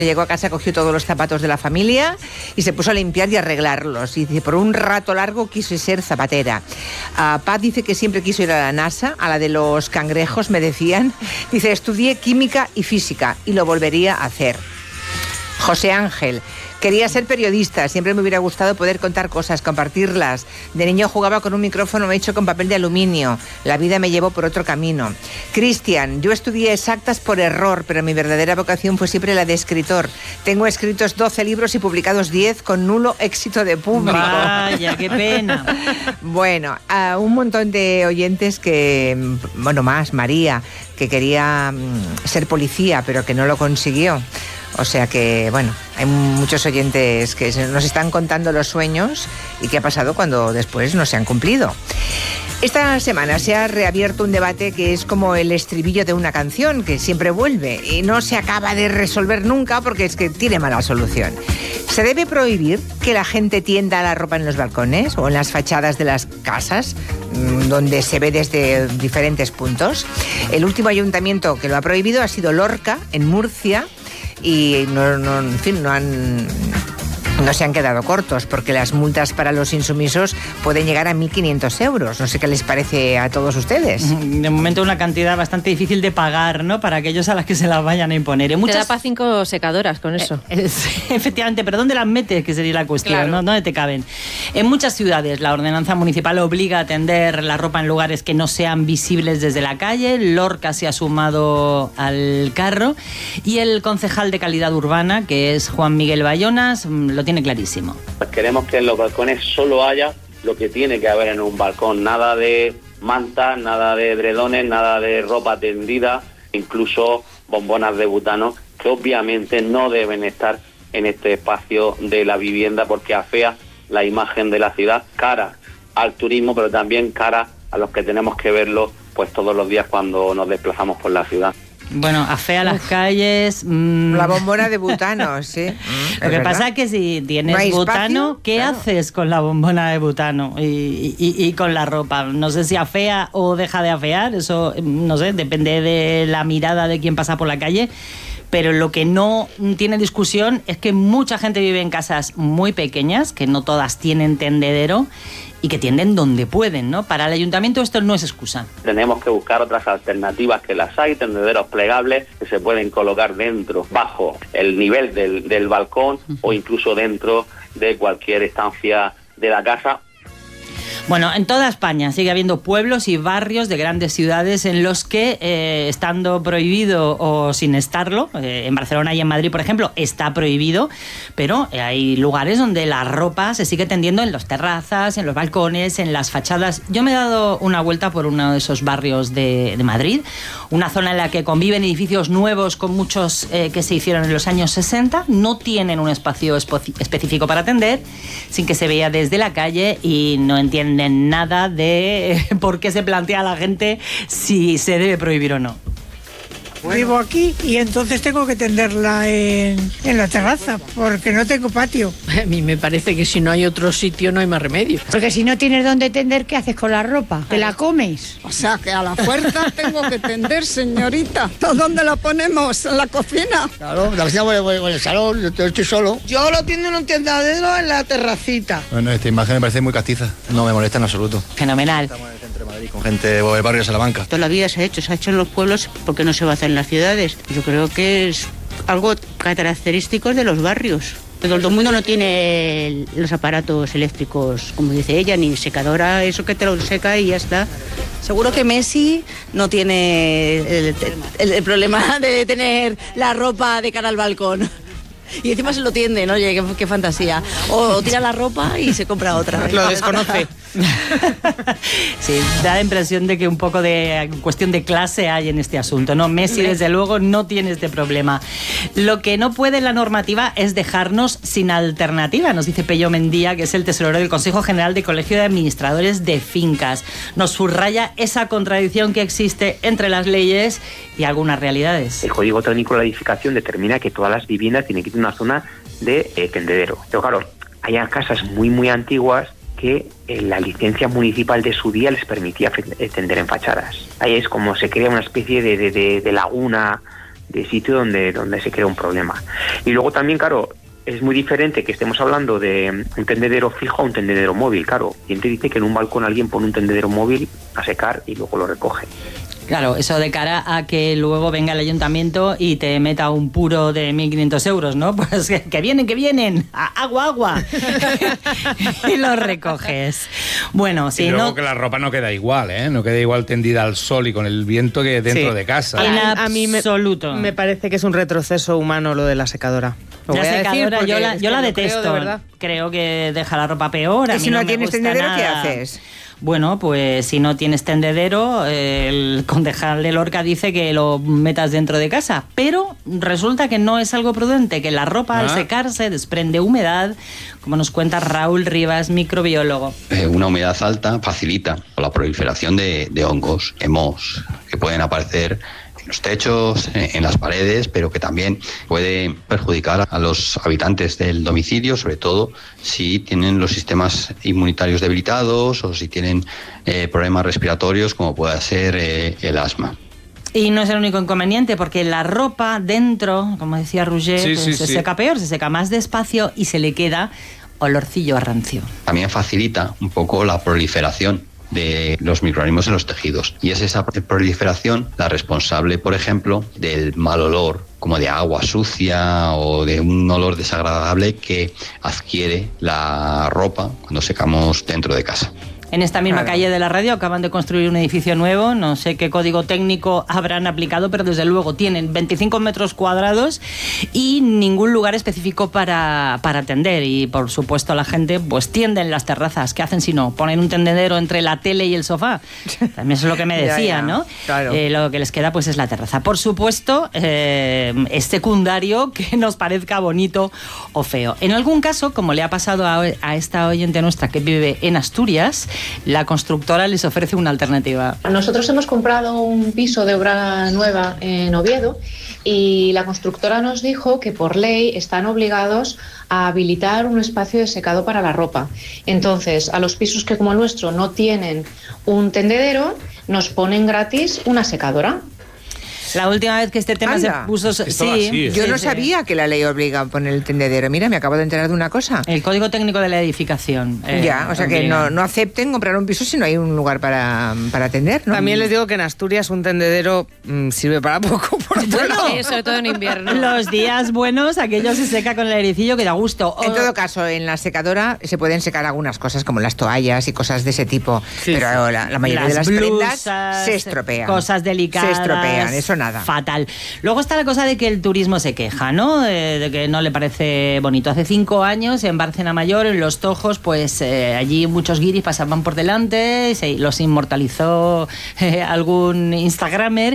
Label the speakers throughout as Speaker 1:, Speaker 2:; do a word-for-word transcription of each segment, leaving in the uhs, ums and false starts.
Speaker 1: Llegó a casa, cogió todos los zapatos de la familia y se puso a limpiar y arreglarlos. Y dice, por un rato largo quise ser zapatera. Uh, Pat dice que siempre quiso ir a la NASA, a la de los cangrejos, me decían. Dice, estudié química y física y lo volvería a hacer. José Ángel. Quería ser periodista, siempre me hubiera gustado poder contar cosas, compartirlas. De niño jugaba con un micrófono hecho con papel de aluminio. La vida me llevó por otro camino. Cristian, yo estudié exactas por error, pero mi verdadera vocación fue siempre la de escritor. Tengo escritos doce libros y publicados diez con nulo éxito de público.
Speaker 2: Vaya, qué pena.
Speaker 1: Bueno, a un montón de oyentes que, bueno, más, María, que quería ser policía, pero que no lo consiguió. O sea que, bueno, hay muchos oyentes que nos están contando los sueños y qué ha pasado cuando después no se han cumplido. Esta semana se ha reabierto un debate que es como el estribillo de una canción, que siempre vuelve y no se acaba de resolver nunca porque es que tiene mala solución. ¿Se debe prohibir que la gente tienda la ropa en los balcones o en las fachadas de las casas, donde se ve desde diferentes puntos? El último ayuntamiento que lo ha prohibido ha sido Lorca, en Murcia. Y no, no, en fin, no han... no se han quedado cortos, porque las multas para los insumisos pueden llegar a mil quinientos euros. No sé qué les parece a todos ustedes.
Speaker 2: De momento una cantidad bastante difícil de pagar, ¿no? Para aquellos a las que se las vayan a imponer. En muchas...
Speaker 3: Te da para cinco secadoras con eso.
Speaker 2: Eh, eh, efectivamente, pero ¿dónde las metes? Que sería la cuestión, claro. ¿No? ¿Dónde te caben? En muchas ciudades la ordenanza municipal obliga a tender la ropa en lugares que no sean visibles desde la calle. Lorca se ha sumado al carro y el concejal de calidad urbana, que es Juan Miguel Bayonas, lo tiene clarísimo.
Speaker 4: Pues queremos que en los balcones solo haya lo que tiene que haber en un balcón, nada de mantas, nada de edredones, nada de ropa tendida, incluso bombonas de butano, que obviamente no deben estar en este espacio de la vivienda porque afea la imagen de la ciudad, cara al turismo, pero también cara a los que tenemos que verlo pues todos los días cuando nos desplazamos por la ciudad.
Speaker 2: Bueno, afea las calles. Mmm.
Speaker 1: La bombona de butano, sí.
Speaker 2: Lo que pasa es que si tienes no butano, espacio, ¿qué claro. haces con la bombona de butano y, y, y con la ropa? No sé si afea o deja de afear, eso no sé, depende de la mirada de quien pasa por la calle. Pero lo que no tiene discusión es que mucha gente vive en casas muy pequeñas, que no todas tienen tendedero, y que tienden donde pueden, ¿no? Para el ayuntamiento esto no es excusa.
Speaker 4: Tenemos que buscar otras alternativas, que las hay, tendederos plegables que se pueden colocar dentro, bajo el nivel del, del balcón uh-huh. o incluso dentro de cualquier estancia de la casa.
Speaker 2: Bueno, en toda España sigue habiendo pueblos y barrios de grandes ciudades en los que, eh, estando prohibido o sin estarlo, eh, en Barcelona y en Madrid, por ejemplo, está prohibido, pero hay lugares donde la ropa se sigue tendiendo en las terrazas, en los balcones, en las fachadas. Yo me he dado una vuelta por uno de esos barrios de, de Madrid, una zona en la que conviven edificios nuevos con muchos eh, que se hicieron en los años sesenta, no tienen un espacio espo- específico para tender, sin que se vea desde la calle y no entienden nada de por qué se plantea la gente si se debe prohibir o no.
Speaker 5: Bueno. Vivo aquí y entonces tengo que tenderla en, en la terraza porque no tengo patio.
Speaker 6: A mí me parece que si no hay otro sitio no hay más remedio.
Speaker 7: Porque si no tienes dónde tender, ¿qué haces con la ropa? ¿Te la comes?
Speaker 8: O sea que a la fuerza tengo que tender, señorita. ¿Dónde la ponemos? ¿En la cocina?
Speaker 9: Claro, la cocina voy, voy, voy en el salón, yo estoy solo.
Speaker 5: Yo lo tiendo en un tendedero en la terracita.
Speaker 10: Bueno, esta imagen me parece muy castiza, no me molesta en absoluto.
Speaker 2: Fenomenal.
Speaker 10: Estamos en el centro de Madrid con gente del barrio de Salamanca.
Speaker 11: Toda la vida se ha hecho, se ha hecho en los pueblos, porque no se va a hacer en las ciudades. Yo creo que es algo característico de los barrios. Todo el mundo no tiene los aparatos eléctricos, como dice ella, ni secadora, eso que te lo seca y ya está.
Speaker 12: Seguro que Messi no tiene el, el, el problema de tener la ropa de cara al balcón. Y encima se lo tiende, ¿no? Oye, qué, qué fantasía. O, o tira la ropa y se compra otra.
Speaker 2: Lo desconoce. Sí, da la impresión de que un poco de cuestión de clase hay en este asunto, ¿no? Messi, desde luego, no tiene este problema. Lo que no puede la normativa es dejarnos sin alternativa, nos dice Pello Mendía, que es el tesorero del Consejo General de Colegio de Administradores de Fincas. Nos subraya esa contradicción que existe entre las leyes y algunas realidades.
Speaker 13: El Código Técnico de la Edificación determina que todas las viviendas tienen que tener una zona de eh, tendedero. Pero claro, hay casas muy, muy antiguas que eh, la licencia municipal de su día les permitía tender en fachadas. Ahí es como se crea una especie de, de, de, de laguna de sitio donde, donde se crea un problema. Y luego también, claro, es muy diferente que estemos hablando de un tendedero fijo a un tendedero móvil. Claro, ¿quién te dice que en un balcón alguien pone un tendedero móvil a secar y luego lo recoge?
Speaker 2: Claro, eso de cara a que luego venga el ayuntamiento y te meta un puro de mil quinientos euros, ¿no? Pues que, que vienen, que vienen, agua, agua. Y lo recoges. Bueno, si
Speaker 14: y luego
Speaker 2: no...
Speaker 14: que la ropa no queda igual, ¿eh? No queda igual tendida al sol y con el viento que dentro
Speaker 15: sí.
Speaker 14: de casa.
Speaker 2: En
Speaker 15: a, a mí me,
Speaker 2: absoluto.
Speaker 15: Me parece que es un retroceso humano lo de la secadora. Lo
Speaker 2: la
Speaker 15: voy a
Speaker 2: secadora,
Speaker 15: decir
Speaker 2: yo la, yo la
Speaker 15: creo,
Speaker 2: detesto.
Speaker 15: de verdad.
Speaker 2: Creo que deja la ropa peor. A
Speaker 1: ¿Y
Speaker 2: mí
Speaker 1: si no,
Speaker 2: no me
Speaker 1: tienes
Speaker 2: gusta
Speaker 1: tendedero,
Speaker 2: nada.
Speaker 1: qué haces?
Speaker 2: Bueno, pues si no tienes tendedero, el concejal de Lorca dice que lo metas dentro de casa, pero resulta que no es algo prudente, que la ropa
Speaker 14: ¿Ah?
Speaker 2: al secarse desprende humedad, como nos cuenta Raúl Rivas, microbiólogo.
Speaker 16: Eh, una humedad alta facilita la proliferación de, de hongos, hemos, que pueden aparecer en los techos, en las paredes, pero que también puede perjudicar a los habitantes del domicilio, sobre todo si tienen los sistemas inmunitarios debilitados o si tienen eh, problemas respiratorios como puede ser eh, el asma.
Speaker 2: Y no es el único inconveniente, porque la ropa dentro, como decía Roger,
Speaker 14: Sí,
Speaker 2: pues
Speaker 14: sí,
Speaker 2: se
Speaker 14: sí.
Speaker 2: seca peor, se seca más despacio y se le queda olorcillo a rancio.
Speaker 16: También facilita un poco la proliferación de los microorganismos en los tejidos. Y es esa proliferación la responsable, por ejemplo, del mal olor, como de agua sucia o de un olor desagradable que adquiere la ropa cuando secamos dentro de casa.
Speaker 2: En esta misma
Speaker 1: Claro.
Speaker 2: calle de la radio acaban de construir un edificio nuevo, no sé qué código técnico habrán aplicado, pero desde luego tienen veinticinco metros cuadrados y ningún lugar específico para, para atender. Y por supuesto la gente pues tiende en las terrazas. ¿Qué hacen si no? Ponen un tendedero entre la tele y el sofá. También eso es lo que me
Speaker 1: Ya,
Speaker 2: decía,
Speaker 1: ya.
Speaker 2: ¿no?
Speaker 1: Claro.
Speaker 2: Eh, lo que les queda pues es la terraza. Por supuesto, eh, es secundario que nos parezca bonito o feo. En algún caso, como le ha pasado a, a esta oyente nuestra que vive en Asturias, la constructora les ofrece una alternativa.
Speaker 17: Nosotros hemos comprado un piso de obra nueva en Oviedo y la constructora nos dijo que por ley están obligados a habilitar un espacio de secado para la ropa. Entonces, a los pisos que como el nuestro no tienen un tendedero, nos ponen gratis una secadora.
Speaker 2: La última vez que este tema
Speaker 1: Anda.
Speaker 2: se puso...
Speaker 14: Esto
Speaker 2: sí,
Speaker 14: así, ¿eh?
Speaker 1: Yo
Speaker 2: sí,
Speaker 1: no
Speaker 2: sí.
Speaker 1: sabía que la ley obliga a poner el tendedero. Mira, me acabo de enterar de una cosa.
Speaker 2: El Código Técnico de la Edificación. eh,
Speaker 1: ya, o sea que
Speaker 2: obliga.
Speaker 1: no, no acepten comprar un piso si no hay un lugar para, para atender, ¿no?
Speaker 15: También les digo que en Asturias un tendedero mmm, sirve para poco. Por otro lado.
Speaker 3: Sí, sobre todo en invierno.
Speaker 2: Los días buenos, aquello se seca con el airecillo que da gusto.
Speaker 1: En
Speaker 2: O-
Speaker 1: todo caso, en la secadora se pueden secar algunas cosas como las toallas y cosas de ese tipo,
Speaker 15: Sí,
Speaker 1: pero la, la mayoría de las
Speaker 2: blusas,
Speaker 1: prendas se estropean.
Speaker 2: Cosas delicadas.
Speaker 1: Se estropean, eso nada.
Speaker 2: Fatal. Luego está la cosa de que el turismo se queja, ¿no? Eh, de que no le parece bonito. Hace cinco años en Bárcena Mayor, en Los Tojos, pues eh, allí muchos guiris pasaban por delante, y se, los inmortalizó eh, algún instagramer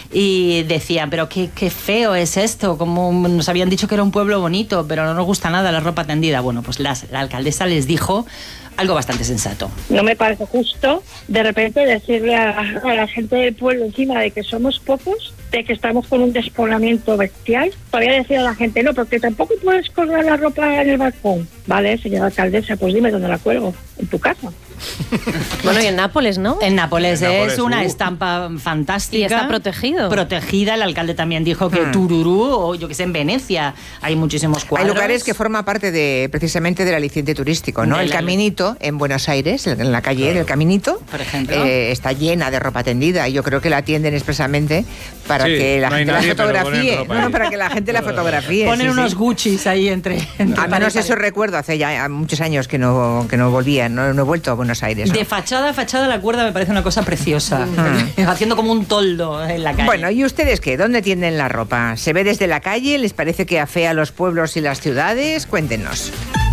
Speaker 2: y decían, pero qué, qué feo es esto, como nos habían dicho que era un pueblo bonito, pero no nos gusta nada la ropa tendida. Bueno, pues las- la alcaldesa les dijo algo bastante sensato.
Speaker 18: No me parece justo de repente decirle a, a la gente del pueblo encima de que somos pocos, de que estamos con un despoblamiento bestial, todavía decir a la gente, no, porque tampoco puedes colgar la ropa en el balcón. Vale, señora alcaldesa, pues dime dónde la cuelgo, en tu casa.
Speaker 3: Bueno, y en Nápoles, ¿no?
Speaker 2: En Nápoles,
Speaker 14: En Nápoles,
Speaker 2: es una
Speaker 14: uh.
Speaker 2: estampa fantástica.
Speaker 3: Y está protegido.
Speaker 2: Protegida. El alcalde también dijo que
Speaker 1: Hmm.
Speaker 2: Tururú, o yo que sé, en Venecia, hay muchísimos
Speaker 1: Hay
Speaker 2: cuadros.
Speaker 1: lugares que forman parte de precisamente del aliciente turístico, ¿no?
Speaker 2: De
Speaker 1: El
Speaker 2: la-
Speaker 1: Caminito en Buenos Aires, en la calle
Speaker 14: Claro.
Speaker 1: del Caminito,
Speaker 2: Por ejemplo.
Speaker 1: eh, está llena de ropa tendida. Y yo creo que la atienden expresamente para
Speaker 14: Sí,
Speaker 1: que la
Speaker 14: no hay
Speaker 1: gente la
Speaker 14: nadie, pero ponen
Speaker 1: fotografíe.
Speaker 14: ropa
Speaker 1: No, no,
Speaker 14: ahí.
Speaker 1: para que la gente la fotografíe.
Speaker 2: Ponen
Speaker 1: sí, sí.
Speaker 2: unos Guccis ahí entre... entre
Speaker 1: Al menos
Speaker 2: pared y
Speaker 1: eso
Speaker 2: pared.
Speaker 1: recuerdo, hace ya muchos años que no, que no volvía, no, no he vuelto a Buenos Aires. ¿no?
Speaker 2: De fachada a fachada la cuerda me parece una cosa preciosa. Haciendo como un toldo en la calle.
Speaker 1: Bueno, ¿y ustedes qué? ¿Dónde tienden la ropa? ¿Se ve desde la calle? ¿Les parece que afea los pueblos y las ciudades? Cuéntenos.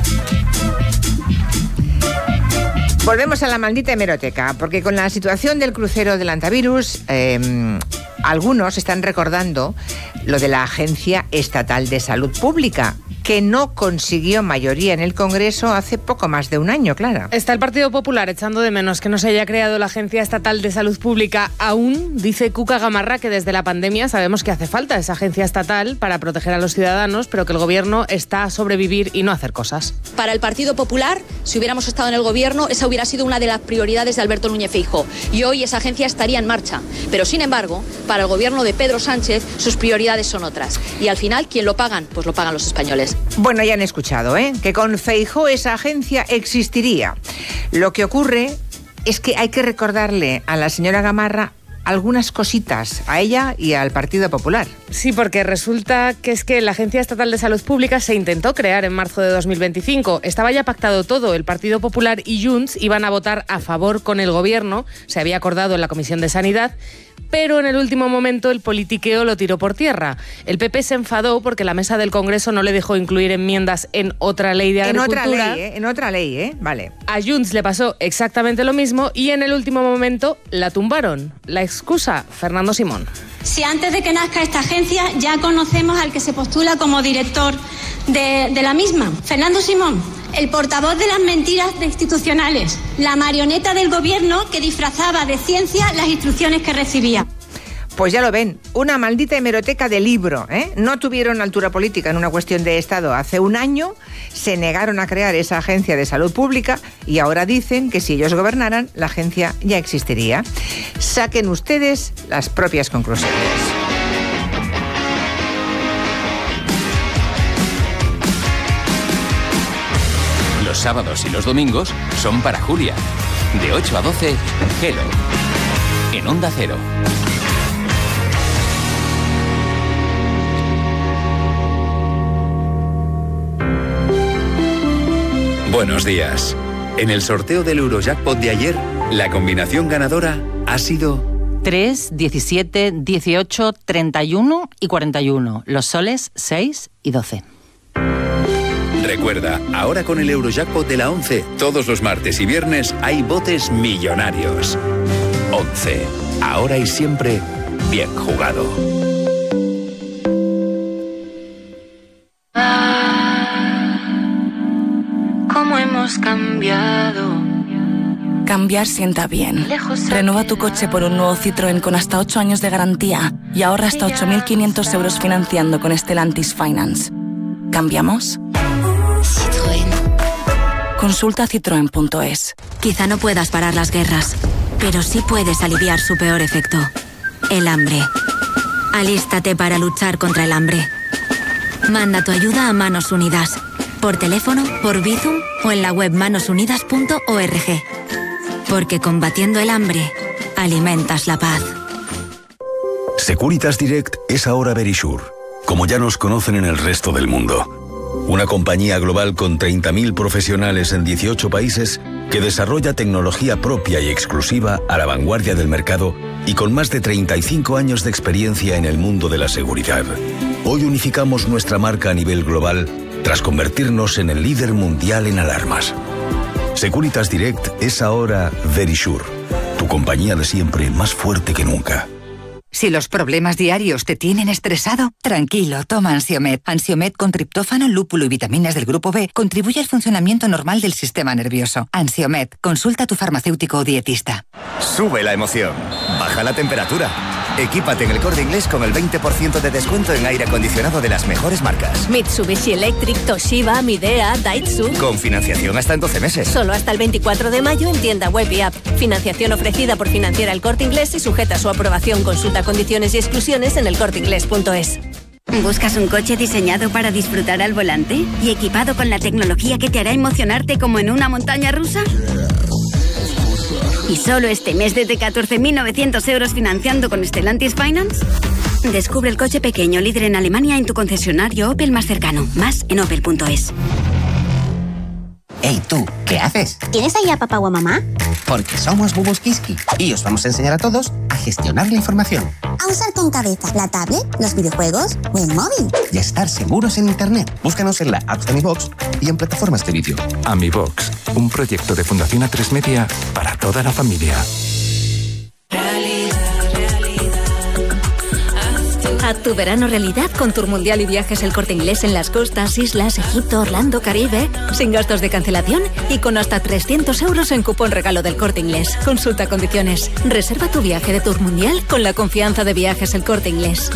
Speaker 1: Volvemos a la maldita hemeroteca, porque con la situación del crucero del antivirus, eh, algunos están recordando lo de la Agencia Estatal de Salud Pública, que no consiguió mayoría en el Congreso hace poco más de un año, Clara.
Speaker 15: Está el Partido Popular echando de menos que no se haya creado la Agencia Estatal de Salud Pública aún. Dice Cuca Gamarra que desde la pandemia sabemos que hace falta esa agencia estatal para proteger a los ciudadanos, pero que el gobierno está a sobrevivir y no a hacer cosas.
Speaker 19: Para el Partido Popular, si hubiéramos estado en el gobierno, esa hubiera sido una de las prioridades de Alberto Núñez Feijóo y hoy esa agencia estaría en marcha. Pero sin embargo, para el gobierno de Pedro Sánchez, sus prioridades son otras. Y al final, ¿quién lo pagan? Pues lo pagan los españoles.
Speaker 1: Bueno, ya han escuchado, ¿eh? Que con Feijóo esa agencia existiría. Lo que ocurre es que hay que recordarle a la señora Gamarra algunas cositas a ella y al Partido Popular.
Speaker 15: Sí, porque resulta que es que la Agencia Estatal de Salud Pública se intentó crear en marzo de dos mil veinticinco. Estaba ya pactado todo. El Partido Popular y Junts iban a votar a favor con el gobierno. Se había acordado en la Comisión de Sanidad. Pero en el último momento el politiqueo lo tiró por tierra. El P P se enfadó porque la mesa del Congreso no le dejó incluir enmiendas en otra ley de agricultura.
Speaker 1: En otra ley, ¿eh? En otra ley, ¿eh? Vale.
Speaker 15: A Junts le pasó exactamente lo mismo y en el último momento la tumbaron. La excusa, Fernando Simón.
Speaker 20: Si antes de que nazca esta agencia ya conocemos al que se postula como director de, de la misma, Fernando Simón, el portavoz de las mentiras institucionales, la marioneta del gobierno que disfrazaba de ciencia las instrucciones que recibía.
Speaker 1: Pues ya lo ven, una maldita hemeroteca de libro, ¿eh? No tuvieron altura política en una cuestión de Estado hace un año, se negaron a crear esa agencia de salud pública y ahora dicen que si ellos gobernaran, la agencia ya existiría. Saquen ustedes las propias conclusiones.
Speaker 21: Los sábados y los domingos son para Julia. De ocho a doce, Hello. En Onda Cero.
Speaker 22: Buenos días. En el sorteo del Eurojackpot de ayer, la combinación ganadora ha sido
Speaker 2: tres, diecisiete, dieciocho, treinta y uno y cuarenta y uno. Los soles seis y doce.
Speaker 22: Recuerda, ahora con el Eurojackpot de la once, todos los martes y viernes hay botes millonarios. once. Ahora y siempre, bien jugado.
Speaker 23: ¿Cómo hemos cambiado?
Speaker 24: Cambiar sienta bien. Renueva tu coche por un nuevo Citroën con hasta ocho años de garantía y ahorra hasta ocho mil quinientos euros financiando con Stellantis Finance. ¿Cambiamos?
Speaker 23: Citroën.
Speaker 24: Consulta citroen punto es.
Speaker 23: Quizá no puedas parar las guerras, pero sí puedes aliviar su peor efecto, el hambre. Alístate para luchar contra el hambre. Manda tu ayuda a Manos Unidas. Por teléfono, por Bizum o en la web manos unidas punto org. Porque combatiendo el hambre, alimentas la paz.
Speaker 25: Securitas Direct es ahora Verisure, como ya nos conocen en el resto del mundo. Una compañía global con treinta mil profesionales en dieciocho países que desarrolla tecnología propia y exclusiva a la vanguardia del mercado y con más de treinta y cinco años de experiencia en el mundo de la seguridad. Hoy unificamos nuestra marca a nivel global tras convertirnos en el líder mundial en alarmas. Securitas Direct es ahora Verisure, tu compañía de siempre más fuerte que nunca.
Speaker 26: Si los problemas diarios te tienen estresado, tranquilo, toma Ansiomed. Ansiomed con triptófano, lúpulo y vitaminas del grupo B contribuye al funcionamiento normal del sistema nervioso. Ansiomed, consulta a tu farmacéutico o dietista.
Speaker 27: Sube la emoción, baja la temperatura. Equípate en El Corte Inglés con el veinte por ciento de descuento en aire acondicionado de las mejores marcas.
Speaker 28: Mitsubishi Electric, Toshiba, Midea, Daitsu.
Speaker 27: Con financiación hasta en doce meses.
Speaker 28: Solo hasta el veinticuatro de mayo en tienda web y app. Financiación ofrecida por Financiera El Corte Inglés y sujeta a su aprobación. Consulta condiciones y exclusiones en el corte inglés punto es.
Speaker 29: ¿Buscas un coche diseñado para disfrutar al volante y equipado con la tecnología que te hará emocionarte como en una montaña rusa? ¿Y solo este mes desde catorce mil novecientos euros financiando con Stellantis Finance? Descubre el coche pequeño líder en Alemania en tu concesionario Opel más cercano. Más en opel punto es.
Speaker 30: Hey, tú, ¿qué haces?
Speaker 29: ¿Tienes ahí a papá o a mamá?
Speaker 30: Porque somos Bubuskiski y os vamos a enseñar a todos a gestionar la información.
Speaker 29: A usar con cabeza la tablet, los videojuegos o el móvil.
Speaker 30: Y a estar seguros en Internet. Búscanos en la app de Mi Box y en plataformas de vídeo.
Speaker 31: AmiBox, un proyecto de Fundación A tres Media para toda la familia.
Speaker 28: Haz tu verano realidad con Tour Mundial y Viajes El Corte Inglés en las costas, islas, Egipto, Orlando, Caribe, sin gastos de cancelación y con hasta trescientos euros en cupón regalo del Corte Inglés. Consulta condiciones. Reserva tu viaje de Tour Mundial con la confianza de Viajes El Corte Inglés.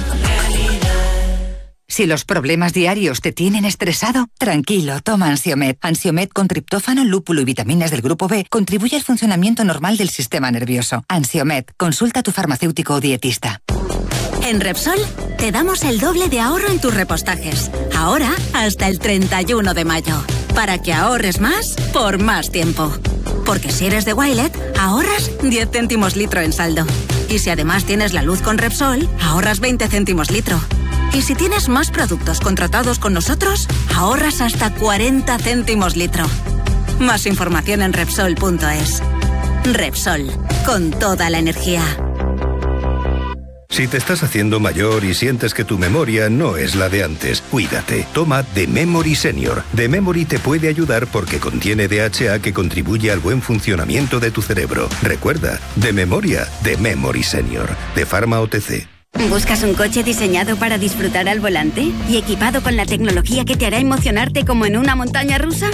Speaker 26: Si los problemas diarios te tienen estresado, tranquilo, toma Ansiomed. Ansiomed con triptófano, lúpulo y vitaminas del grupo B contribuye al funcionamiento normal del sistema nervioso. Ansiomed, consulta a tu farmacéutico o dietista.
Speaker 28: En Repsol te damos el doble de ahorro en tus repostajes. Ahora hasta el treinta y uno de mayo. Para que ahorres más por más tiempo. Porque si eres de Wilet, ahorras diez céntimos litro en saldo. Y si además tienes la luz con Repsol, ahorras veinte céntimos litro. Y si tienes más productos contratados con nosotros, ahorras hasta cuarenta céntimos litro. Más información en Repsol punto es. Repsol, con toda la energía.
Speaker 4: Si te estás haciendo mayor y sientes que tu memoria no es la de antes, cuídate. Toma The Memory Senior. The Memory te puede ayudar porque contiene D H A que contribuye al buen funcionamiento de tu cerebro. Recuerda, de memoria, The Memory Senior. De Pharma O T C.
Speaker 29: ¿Buscas un coche diseñado para disfrutar al volante y equipado con la tecnología que te hará emocionarte como en una montaña rusa?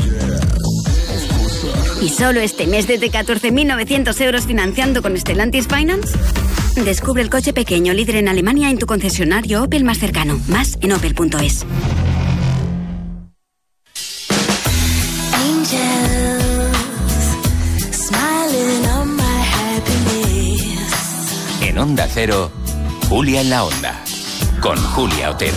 Speaker 29: ¿Y solo este mes desde catorce mil novecientos euros financiando con Stellantis Finance? Descubre el coche pequeño líder en Alemania en tu concesionario Opel más cercano. Más en opel punto es.
Speaker 21: En Onda Cero, Julia en la Onda, con Julia Otero.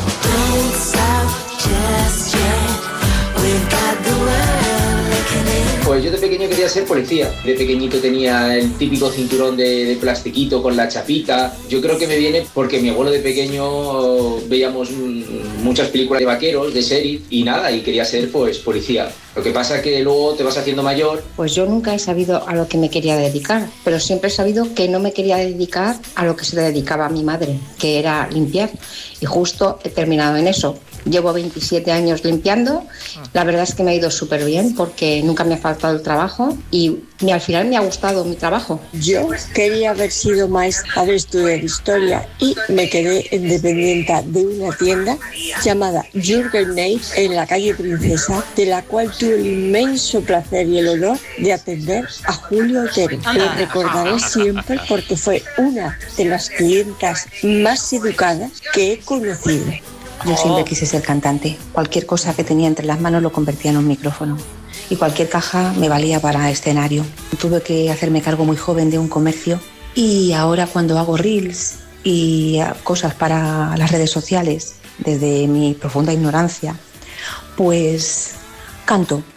Speaker 5: Pues yo de pequeño quería ser policía. De pequeñito tenía el típico cinturón de, de plastiquito con la chapita. Yo creo que me viene porque mi abuelo de pequeño veíamos muchas películas de vaqueros, de series y nada, y quería ser pues policía. Lo que pasa es que luego te vas haciendo mayor.
Speaker 6: Pues yo nunca he sabido a lo que me quería dedicar, pero siempre he sabido que no me quería dedicar a lo que se dedicaba a mi madre, que era limpiar. Y justo he terminado en eso. Llevo veintisiete años limpiando. La verdad es que me ha ido súper bien porque nunca me ha faltado el trabajo y al final me ha gustado mi trabajo.
Speaker 7: Yo quería haber sido maestra de estudiar historia y me quedé en dependienta de una tienda llamada Jürgen Neif en la calle Princesa, de la cual tuve el inmenso placer y el honor de atender a Julio Otero. Lo recordaré siempre porque fue una de las clientas más educadas que he conocido.
Speaker 8: Yo siempre quise ser cantante. Cualquier cosa que tenía entre las manos lo convertía en un micrófono. Y cualquier caja me valía para escenario. Tuve que hacerme cargo muy joven de un comercio. Y ahora cuando hago reels y cosas para las redes sociales, desde mi profunda ignorancia, pues canto.